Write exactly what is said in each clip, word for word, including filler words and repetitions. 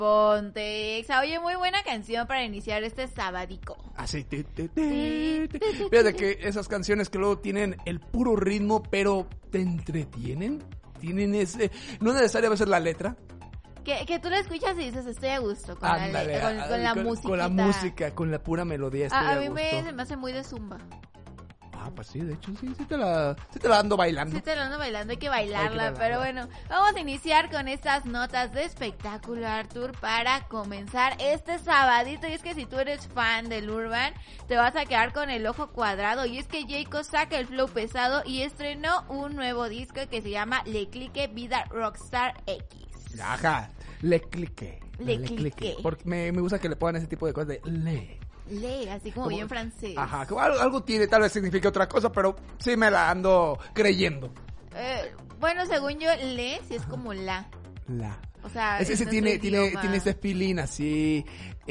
Ponte Exa. Oye, muy buena canción para iniciar este sabadico. Así, te, te, te, te. Fíjate que esas canciones que luego tienen el puro ritmo, pero te entretienen. Tienen ese... No es necesario a veces la letra. Que, que tú la escuchas y dices, estoy a gusto con, Ándale, la, con, con la con, música. Con la música, con la pura melodía estoy a, a, a mí gusto. me, se me hace muy de zumba. Ah, pues sí, de hecho, sí, sí te la, sí te la ando bailando. Sí te la ando bailando, hay que bailarla, Hay que bailarla. Pero bueno, vamos a iniciar con estas notas de espectáculo, Artur, para comenzar este sabadito. Y es que si tú eres fan del Urban, te vas a quedar con el ojo cuadrado. Y es que Jayco saca el flow pesado y estrenó un nuevo disco que se llama Le Clique Vida Rockstar X. Ajá, le cliqué. Le, le cliqué. cliqué. Porque me, me gusta que le pongan ese tipo de cosas de le. Le, así como, como bien francés. Ajá, como algo, algo tiene, tal vez signifique otra cosa, pero sí me la ando creyendo. Eh, bueno, según yo, le, sí es como la. La. O sea, ese, ese tiene, tiene, tiene ese feeling así,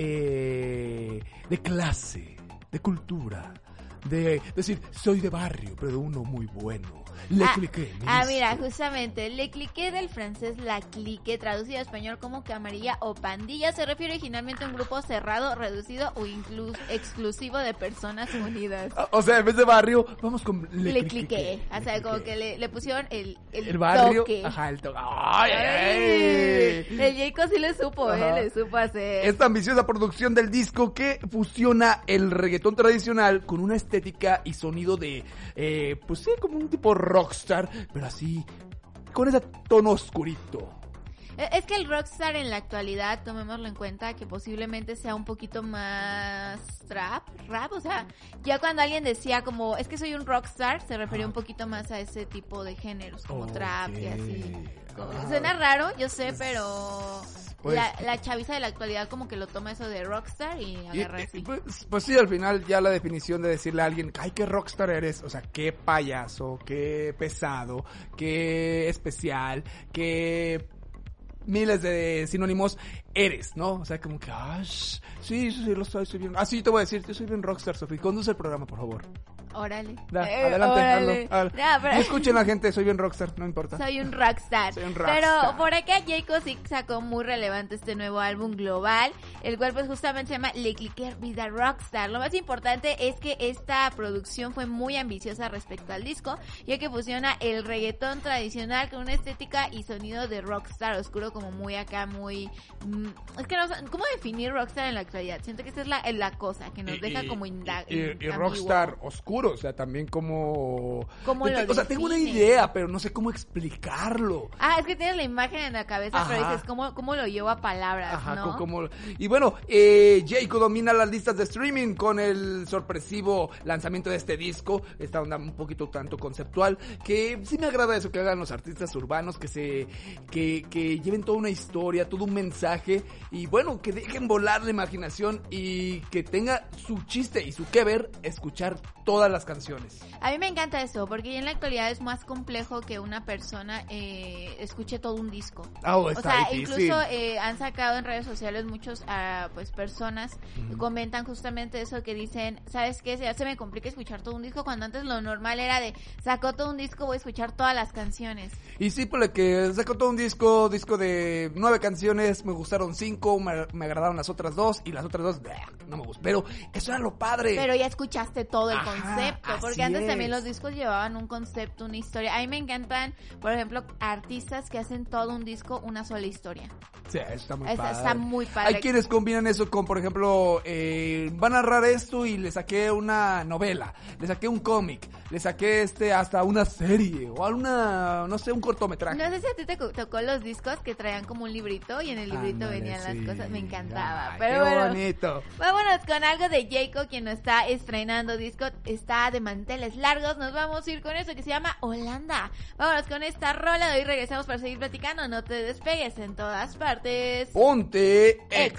eh, de clase, de cultura, de decir, soy de barrio, pero de uno muy bueno. Le ah, cliqué. Ah, mira, justamente, le cliqué del francés la clique, traducido a español como camarilla o pandilla, se refiere originalmente a un grupo cerrado, reducido o incluso exclusivo de personas unidas. O sea, en vez de barrio, vamos con le, le cliqué. cliqué. O sea, como que le, le pusieron el, el, el barrio. toque. Ajá, el toque. ¡Ay, ay, ay! El Jayco sí le supo, Ajá. eh, le supo hacer. Esta ambiciosa producción del disco que fusiona el reggaetón tradicional con una estética y sonido de, eh, pues sí, como un tipo rockstar, pero así, con ese tono oscurito. Es que el rockstar en la actualidad, tomémoslo en cuenta, que posiblemente sea un poquito más trap, rap, o sea, ya cuando alguien decía como, es que soy un rockstar, se refería ah. un poquito más a ese tipo de géneros, como okay. trap y así. Ah. Suena raro, yo sé, pero... Pues, la, la chaviza de la actualidad como que lo toma eso de rockstar y agarra y, así. Pues, pues sí, al final ya la definición de decirle a alguien, ay, qué rockstar eres, o sea, qué payaso, qué pesado, qué especial, qué miles de sinónimos eres, ¿no? O sea, como que, ay, sí, sí, sí, lo soy, soy bien. Ah, sí, te voy a decir, yo soy bien rockstar, Sofía. Conduce el programa, por favor. Órale. Da, eh, adelante, órale. hazlo. hazlo. No, pero... Escuchen a la gente, soy bien rockstar, no importa. Soy un rockstar. Soy un rockstar. Pero por acá Jayco sí sacó muy relevante este nuevo álbum global, el cual pues justamente se llama Le Cliqué Vida Rockstar. Lo más importante es que esta producción fue muy ambiciosa respecto al disco, ya que fusiona el reggaetón tradicional con una estética y sonido de rockstar oscuro, como muy acá, muy... Mmm, es que no sé, ¿cómo definir rockstar en la actualidad? Siento que esa es la, la cosa, que nos y, deja y, como indag... Y, y, y rockstar oscuro, o sea, también como... ¿Cómo lo te, o sea, tengo una idea, pero no sé cómo explicarlo. Ah, es que tienes la imagen en la cabeza, ajá. Pero dices, ¿cómo, cómo lo llevo a palabras, ajá, no? Como, y bueno, eh, Jayco domina las listas de streaming con el sorpresivo lanzamiento de este disco, esta onda un poquito tanto conceptual, que sí me agrada eso que hagan los artistas urbanos, que se, que, que lleven toda una historia, todo un mensaje, y bueno, que dejen volar la imaginación y que tenga su chiste y su que ver escuchar todas las canciones. A mí me encanta eso, porque en la actualidad es más complejo que una persona eh, escuche todo un disco. Oh, está o sea, difícil. incluso eh, han sacado en redes sociales muchos uh, pues personas mm. que comentan justamente eso, que dicen, ¿sabes qué? Ya se me complica escuchar todo un disco, cuando antes lo normal era de, sacó todo un disco, voy a escuchar todas las canciones. Y sí, por lo que sacó todo un disco, disco de nueve canciones, me gustaron cinco, me, me agradaron las otras dos, y las otras dos, bleh, no me gustó. Pero eso era lo padre. Pero ya escuchaste todo el Ajá, concepto, porque antes es. también los discos llevaban un concepto, una historia. A mí me encantan, por ejemplo, artistas que hacen todo un disco, una sola historia. Sí, está muy está, padre. Está muy padre. Hay quienes combinan eso con, por ejemplo, eh, van a narrar esto y le saqué una novela, le saqué un cómic, le saqué este hasta una serie o alguna, no sé, un cortometraje. No sé si a ti te tocó los discos que traían como un librito y en el librito Andale, venían sí. las cosas, me encantaba. Ay, pero qué bueno, bonito. Vámonos con algo de Jayco, quien nos está estrenando disco, está de manteles largos, nos vamos a ir con eso que se llama Holanda. Vámonos con esta rola, de hoy regresamos para seguir platicando, no te despegues en todas partes. Ponte Exa.